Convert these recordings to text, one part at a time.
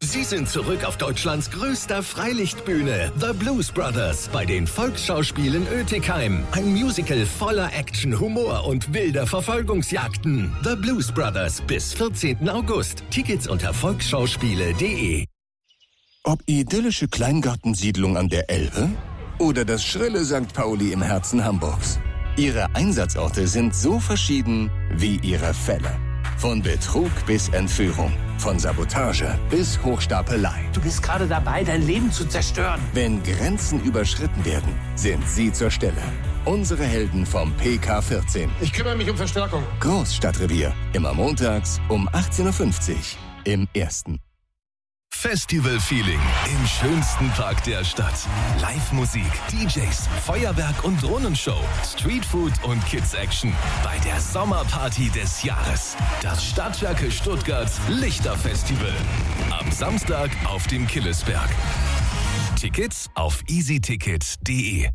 Sie sind zurück auf Deutschlands größter Freilichtbühne, The Blues Brothers, bei den Volksschauspielen Oetikheim. Ein Musical voller Action, Humor und wilder Verfolgungsjagden. The Blues Brothers bis 14. August. Tickets unter volksschauspiele.de. Ob idyllische Kleingartensiedlung an der Elbe oder das schrille St. Pauli im Herzen Hamburgs. Ihre Einsatzorte sind so verschieden wie ihre Fälle. Von Betrug bis Entführung, von Sabotage bis Hochstapelei. Du bist gerade dabei, dein Leben zu zerstören. Wenn Grenzen überschritten werden, sind Sie zur Stelle. Unsere Helden vom PK14. Ich kümmere mich um Verstärkung. Großstadtrevier. Immer montags um 18.50 Uhr im Ersten. Festival-Feeling im schönsten Park der Stadt. Live-Musik, DJs, Feuerwerk und Drohnenshow, Streetfood und Kids-Action. Bei der Sommerparty des Jahres. Das Stadtwerke Stuttgart Lichterfestival. Am Samstag auf dem Killesberg. Tickets auf easyticket.de.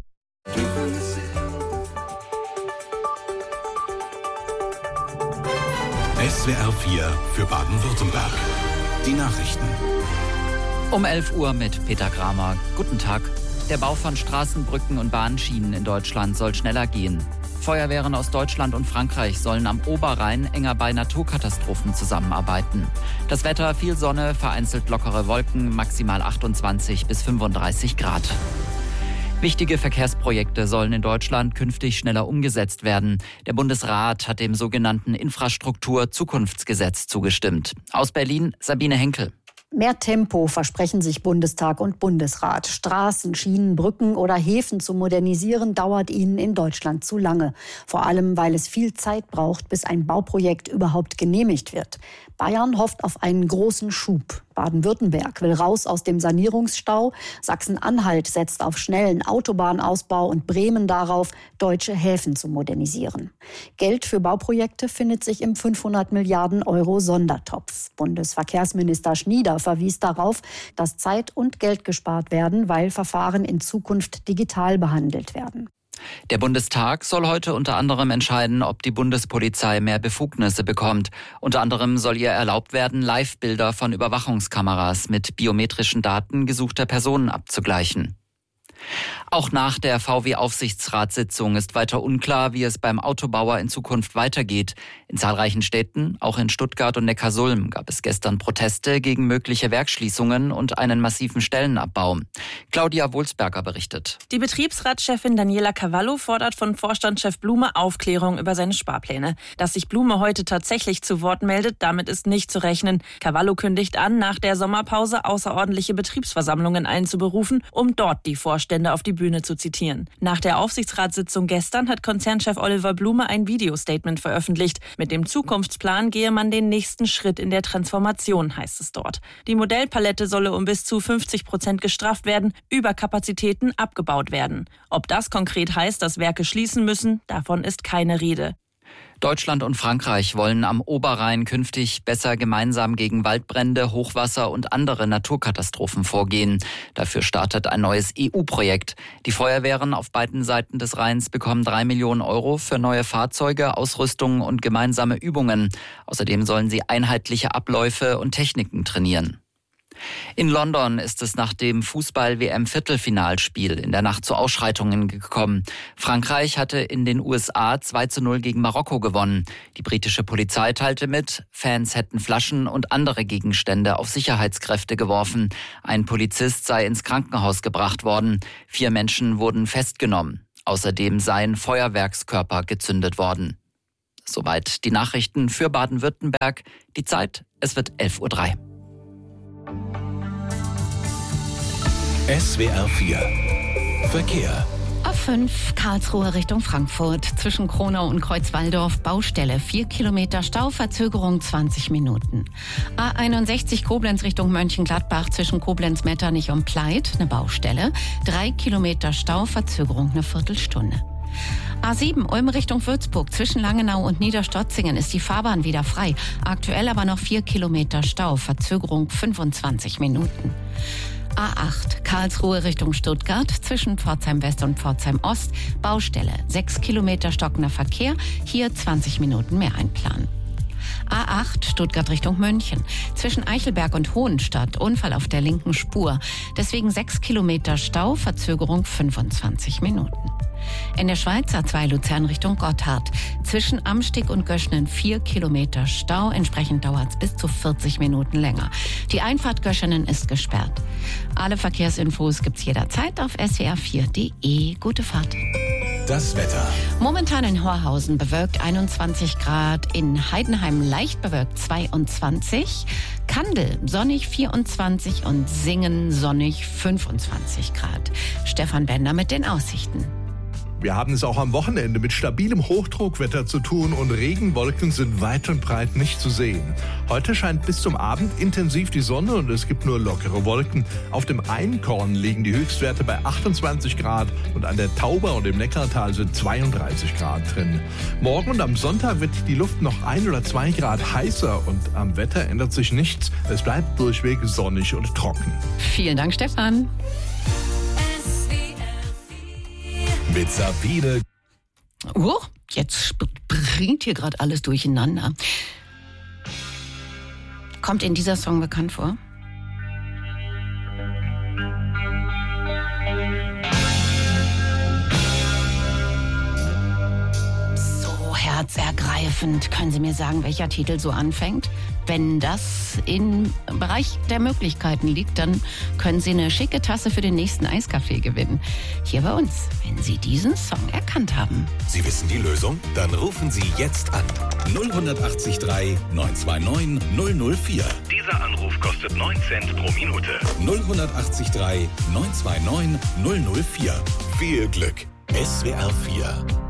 SWR 4 für Baden-Württemberg. Die Nachrichten. Um 11 Uhr mit Peter Kramer. Guten Tag. Der Bau von Straßen, Brücken und Bahnschienen in Deutschland soll schneller gehen. Feuerwehren aus Deutschland und Frankreich sollen am Oberrhein enger bei Naturkatastrophen zusammenarbeiten. Das Wetter, viel Sonne, vereinzelt lockere Wolken, maximal 28 bis 35 Grad. Wichtige Verkehrsprojekte sollen in Deutschland künftig schneller umgesetzt werden. Der Bundesrat hat dem sogenannten Infrastruktur-Zukunftsgesetz zugestimmt. Aus Berlin Sabine Henkel. Mehr Tempo versprechen sich Bundestag und Bundesrat. Straßen, Schienen, Brücken oder Häfen zu modernisieren, dauert ihnen in Deutschland zu lange. Vor allem, weil es viel Zeit braucht, bis ein Bauprojekt überhaupt genehmigt wird. Bayern hofft auf einen großen Schub. Baden-Württemberg will raus aus dem Sanierungsstau. Sachsen-Anhalt setzt auf schnellen Autobahnausbau und Bremen darauf, deutsche Häfen zu modernisieren. Geld für Bauprojekte findet sich im 500 Milliarden Euro Sondertopf. Bundesverkehrsminister Schnieder verwies darauf, dass Zeit und Geld gespart werden, weil Verfahren in Zukunft digital behandelt werden. Der Bundestag soll heute unter anderem entscheiden, ob die Bundespolizei mehr Befugnisse bekommt. Unter anderem soll ihr erlaubt werden, Live-Bilder von Überwachungskameras mit biometrischen Daten gesuchter Personen abzugleichen. Auch nach der VW-Aufsichtsratssitzung ist weiter unklar, wie es beim Autobauer in Zukunft weitergeht. In zahlreichen Städten, auch in Stuttgart und Neckarsulm, gab es gestern Proteste gegen mögliche Werksschließungen und einen massiven Stellenabbau. Claudia Wohlsberger berichtet. Die Betriebsratschefin Daniela Cavallo fordert von Vorstandschef Blume Aufklärung über seine Sparpläne. Dass sich Blume heute tatsächlich zu Wort meldet, damit ist nicht zu rechnen. Cavallo kündigt an, nach der Sommerpause außerordentliche Betriebsversammlungen einzuberufen, um dort die Vorstände auf die Bühne zu zitieren. Nach der Aufsichtsratssitzung gestern hat Konzernchef Oliver Blume ein Videostatement veröffentlicht. Mit dem Zukunftsplan gehe man den nächsten Schritt in der Transformation, heißt es dort. Die Modellpalette solle um bis zu 50% gestrafft werden, Überkapazitäten abgebaut werden. Ob das konkret heißt, dass Werke schließen müssen, davon ist keine Rede. Deutschland und Frankreich wollen am Oberrhein künftig besser gemeinsam gegen Waldbrände, Hochwasser und andere Naturkatastrophen vorgehen. Dafür startet ein neues EU-Projekt. Die Feuerwehren auf beiden Seiten des Rheins bekommen 3 Millionen Euro für neue Fahrzeuge, Ausrüstung und gemeinsame Übungen. Außerdem sollen sie einheitliche Abläufe und Techniken trainieren. In London ist es nach dem Fußball-WM-Viertelfinalspiel in der Nacht zu Ausschreitungen gekommen. Frankreich hatte in den USA 2:0 gegen Marokko gewonnen. Die britische Polizei teilte mit, Fans hätten Flaschen und andere Gegenstände auf Sicherheitskräfte geworfen. Ein Polizist sei ins Krankenhaus gebracht worden. 4 Menschen wurden festgenommen. Außerdem seien Feuerwerkskörper gezündet worden. Soweit die Nachrichten für Baden-Württemberg. Die Zeit, es wird 11:03 Uhr. SWR 4 Verkehr. A5 Karlsruhe Richtung Frankfurt. Zwischen Kronau und Kreuzwaldorf Baustelle. 4 Kilometer Stau, Verzögerung 20 Minuten. A61 Koblenz Richtung Mönchengladbach. Zwischen Koblenz-Metternich und Pleit eine Baustelle. 3 Kilometer Stau, Verzögerung eine Viertelstunde. A7 Ulm Richtung Würzburg. Zwischen Langenau und Niederstotzingen ist die Fahrbahn wieder frei. Aktuell aber noch 4 Kilometer Stau, Verzögerung 25 Minuten. A8 Karlsruhe Richtung Stuttgart, zwischen Pforzheim West und Pforzheim Ost, Baustelle, 6 Kilometer stockender Verkehr, hier 20 Minuten mehr einplanen. A8 Stuttgart Richtung München. Zwischen Eichelberg und Hohenstadt Unfall auf der linken Spur. Deswegen 6 Kilometer Stau, Verzögerung 25 Minuten. In der Schweiz A2 Luzern Richtung Gotthard. Zwischen Amstig und Göschenen 4 Kilometer Stau. Entsprechend dauert es bis zu 40 Minuten länger. Die Einfahrt Göschenen ist gesperrt. Alle Verkehrsinfos gibt's jederzeit auf swr4.de. Gute Fahrt. Das Wetter. Momentan in Horhausen bewölkt 21 Grad, in Heidenheim leicht bewölkt 22, Kandel sonnig 24 und Singen sonnig 25 Grad. Stefan Bender mit den Aussichten. Wir haben es auch am Wochenende mit stabilem Hochdruckwetter zu tun und Regenwolken sind weit und breit nicht zu sehen. Heute scheint bis zum Abend intensiv die Sonne und es gibt nur lockere Wolken. Auf dem Einkorn liegen die Höchstwerte bei 28 Grad und an der Tauber und im Neckartal sind 32 Grad drin. Morgen und am Sonntag wird die Luft noch 1 oder 2 Grad heißer und am Wetter ändert sich nichts. Es bleibt durchweg sonnig und trocken. Vielen Dank, Stefan. Mit Sabine. Jetzt bringt hier gerade alles durcheinander. Kommt Ihnen dieser Song bekannt vor? So herzergreifend. Können Sie mir sagen, welcher Titel so anfängt? Wenn das im Bereich der Möglichkeiten liegt, dann können Sie eine schicke Tasse für den nächsten Eiskaffee gewinnen. Hier bei uns, wenn Sie diesen Song erkannt haben. Sie wissen die Lösung? Dann rufen Sie jetzt an. 0183 929 004. Dieser Anruf kostet 9 Cent pro Minute. 0183 929 004. Viel Glück. SWR 4